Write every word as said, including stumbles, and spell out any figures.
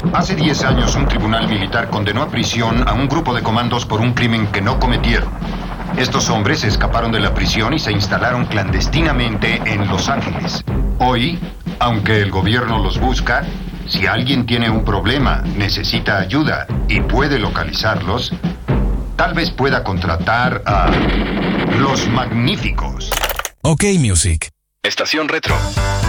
Hace diez años un tribunal militar condenó a prisión a un grupo de comandos por un crimen que no cometieron. Estos hombres escaparon de la prisión y se instalaron clandestinamente en Los Ángeles. Hoy, aunque el gobierno los busca, si alguien tiene un problema, necesita ayuda y puede localizarlos, tal vez pueda contratar a Los Magníficos. OK Music. Estación Retro.